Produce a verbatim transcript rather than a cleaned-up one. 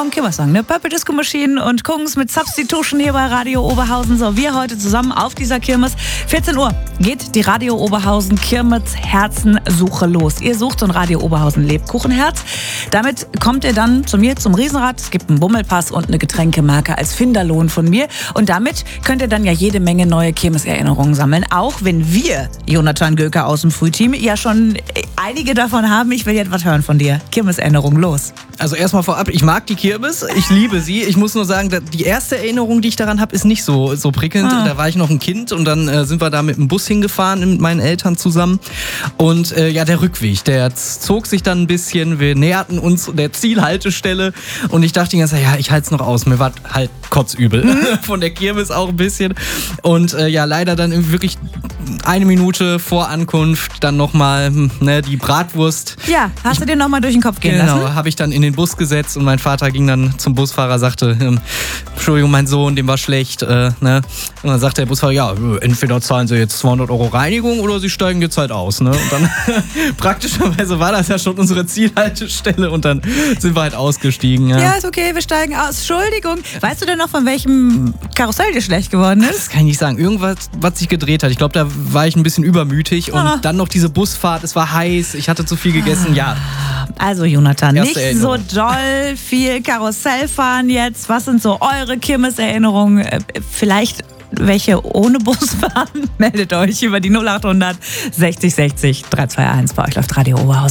auch ein Kirmes-Song, ne? Purple Disco Machine und Kungs mit Substitution hier bei Radio Oberhausen. So, wir heute zusammen auf dieser Kirmes. vierzehn Uhr geht die Radio Oberhausen Kirmes Herzensuche los. Ihr sucht so ein Radio Oberhausen Lebkuchenherz. Damit kommt ihr dann zu mir zum Riesenrad. Es gibt einen Bummelpass und eine Getränkemarke als Finderlohn von mir. Und damit könnt ihr dann ja jede Menge neue Kirmes-Erinnerungen sammeln. Auch wenn wir, Jonathan Göker aus dem Frühteam, ja schon einige davon haben. Ich will jetzt was hören von dir. Kirmes-Erinnerung, los. Also erstmal vorab, ich mag die Kirmes, ich liebe sie. Ich muss nur sagen, die erste Erinnerung, die ich daran habe, ist nicht so, so prickelnd. Ah. Da war ich noch ein Kind und dann äh, sind wir da mit dem Bus hingefahren mit meinen Eltern zusammen. Und äh, ja, der Rückweg, der zog sich dann ein bisschen. Wir näherten uns der Zielhaltestelle und ich dachte die ganze Zeit, ja, ich halte es noch aus. Mir war halt kotzübel. Mhm. Von der Kirmes auch ein bisschen. Und äh, ja, leider dann irgendwie wirklich eine Minute vor Ankunft dann nochmal ne, die Bratwurst. Ja, hast du dir nochmal durch den Kopf gehen genau, lassen? Genau, habe ich dann in den Bus gesetzt und mein Vater ging dann zum Busfahrer, sagte, ähm, Entschuldigung, mein Sohn, dem war schlecht. Äh, ne? Und dann sagte der Busfahrer, ja, entweder zahlen Sie jetzt zweihundert Euro Reinigung oder Sie steigen jetzt halt aus. Ne? Und dann praktischerweise war das ja schon unsere Zielhaltestelle und dann sind wir halt ausgestiegen. Ja, ja ist okay, wir steigen aus. Entschuldigung. Weißt du denn noch, von welchem Karussell dir schlecht geworden ist? Das kann ich nicht sagen. Irgendwas, was sich gedreht hat. Ich glaube, da war ich ein bisschen übermütig und ah. dann noch diese Busfahrt, es war heiß, ich hatte zu viel gegessen, ja. Also Jonathan, Erste nicht so doll viel Karussell fahren jetzt. Was sind so eure Kirmes-Erinnerungen? Vielleicht welche ohne Bus fahren? Meldet euch über die null achthundert sechzig sechzig drei zwei eins. Bei euch läuft Radio Oberhausen.